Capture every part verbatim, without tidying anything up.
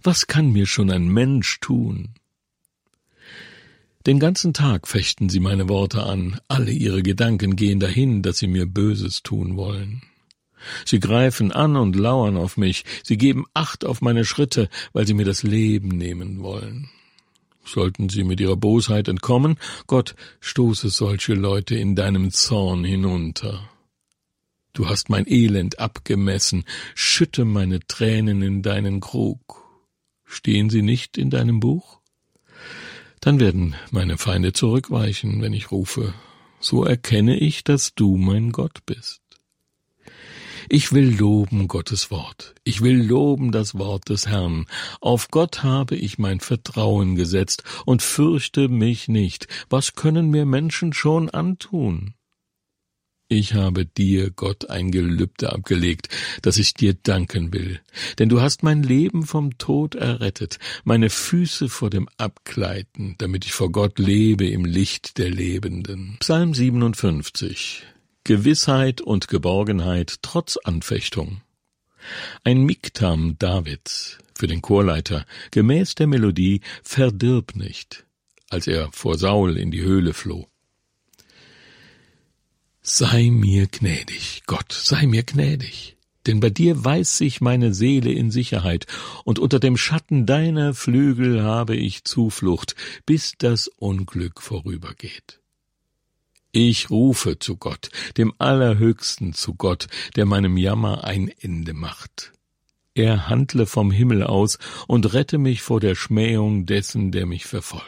Was kann mir schon ein Mensch tun? Den ganzen Tag fechten sie meine Worte an, alle ihre Gedanken gehen dahin, dass sie mir Böses tun wollen. Sie greifen an und lauern auf mich, sie geben Acht auf meine Schritte, weil sie mir das Leben nehmen wollen. Sollten sie mit ihrer Bosheit entkommen, Gott, stoße solche Leute in deinem Zorn hinunter. Du hast mein Elend abgemessen, schütte meine Tränen in deinen Krug. Stehen sie nicht in deinem Buch? Dann werden meine Feinde zurückweichen, wenn ich rufe. So erkenne ich, dass du mein Gott bist. Ich will loben Gottes Wort. Ich will loben das Wort des Herrn. Auf Gott habe ich mein Vertrauen gesetzt und fürchte mich nicht. Was können mir Menschen schon antun? Ich habe dir, Gott, ein Gelübde abgelegt, dass ich dir danken will. Denn du hast mein Leben vom Tod errettet, meine Füße vor dem Abgleiten, damit ich vor Gott lebe im Licht der Lebenden. Psalm siebenundfünfzig. Gewissheit und Geborgenheit trotz Anfechtung. Ein Miktam Davids für den Chorleiter, gemäß der Melodie Verdirb nicht, als er vor Saul in die Höhle floh. Sei mir gnädig, Gott, sei mir gnädig, denn bei dir weiß sich meine Seele in Sicherheit, und unter dem Schatten deiner Flügel habe ich Zuflucht, bis das Unglück vorübergeht. Ich rufe zu Gott, dem Allerhöchsten zu Gott, der meinem Jammer ein Ende macht. Er handle vom Himmel aus und rette mich vor der Schmähung dessen, der mich verfolgt.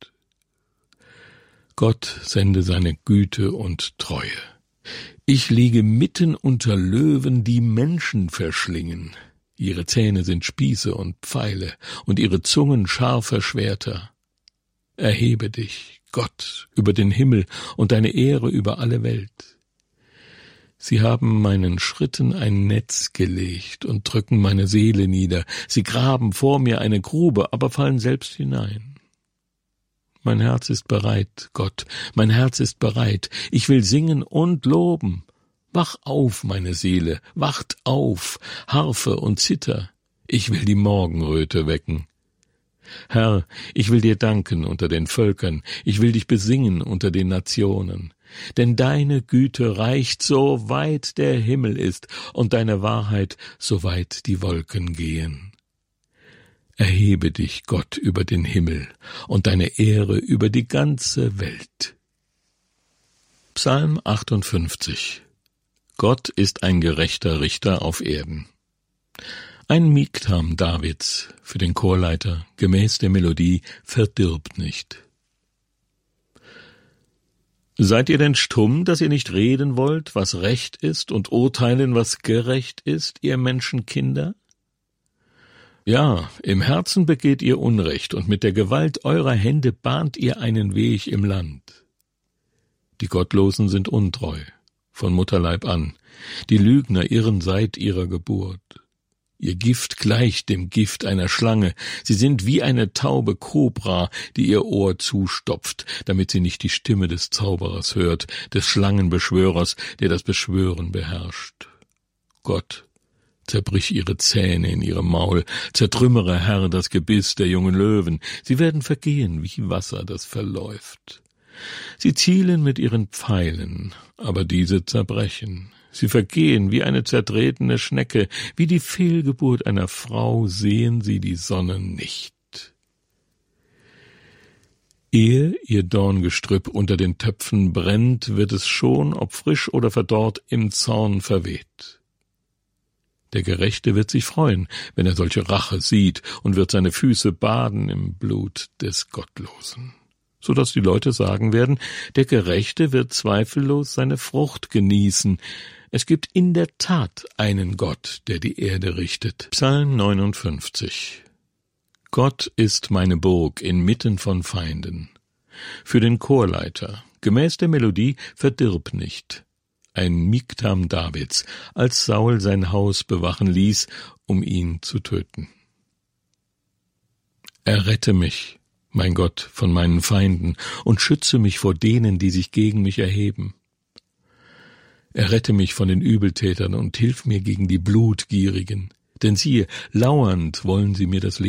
Gott sende seine Güte und Treue. Ich liege mitten unter Löwen, die Menschen verschlingen. Ihre Zähne sind Spieße und Pfeile und ihre Zungen scharfe Schwerter. Erhebe dich, Gott, über den Himmel und deine Ehre über alle Welt. Sie haben meinen Schritten ein Netz gelegt und drücken meine Seele nieder. Sie graben vor mir eine Grube, aber fallen selbst hinein. Mein Herz ist bereit, Gott, mein Herz ist bereit. Ich will singen und loben. Wach auf, meine Seele, wacht auf, Harfe und Zither. Ich will die Morgenröte wecken. Herr, ich will dir danken unter den Völkern, ich will dich besingen unter den Nationen. Denn deine Güte reicht so weit der Himmel ist und deine Wahrheit so weit die Wolken gehen. Erhebe dich, Gott, über den Himmel und deine Ehre über die ganze Welt. Psalm achtundfünfzig. Gott ist ein gerechter Richter auf Erden. Ein Miktam Davids für den Chorleiter, gemäß der Melodie Verdirb nicht. Seid ihr denn stumm, dass ihr nicht reden wollt, was recht ist, und urteilen, was gerecht ist, ihr Menschenkinder? Ja, im Herzen begeht ihr Unrecht, und mit der Gewalt eurer Hände bahnt ihr einen Weg im Land. Die Gottlosen sind untreu, von Mutterleib an, die Lügner irren seit ihrer Geburt. Ihr Gift gleicht dem Gift einer Schlange, sie sind wie eine taube Kobra, die ihr Ohr zustopft, damit sie nicht die Stimme des Zauberers hört, des Schlangenbeschwörers, der das Beschwören beherrscht. Gott, zerbrich ihre Zähne in ihrem Maul, zertrümmere, Herr, das Gebiss der jungen Löwen, sie werden vergehen wie Wasser, das verläuft. Sie zielen mit ihren Pfeilen, aber diese zerbrechen. Sie vergehen wie eine zertretene Schnecke, wie die Fehlgeburt einer Frau sehen sie die Sonne nicht. Ehe ihr Dorngestrüpp unter den Töpfen brennt, wird es schon, ob frisch oder verdorrt, im Zorn verweht. Der Gerechte wird sich freuen, wenn er solche Rache sieht, und wird seine Füße baden im Blut des Gottlosen, so dass die Leute sagen werden, der Gerechte wird zweifellos seine Frucht genießen. Es gibt in der Tat einen Gott, der die Erde richtet. Psalm neunundfünfzig. Gott ist meine Burg inmitten von Feinden. Für den Chorleiter, gemäß der Melodie Verdirb nicht. Ein Miktam Davids, als Saul sein Haus bewachen ließ, um ihn zu töten. Errette mich, mein Gott, von meinen Feinden und schütze mich vor denen, die sich gegen mich erheben. Errette mich von den Übeltätern und hilf mir gegen die Blutgierigen, denn siehe, lauernd wollen sie mir das Leben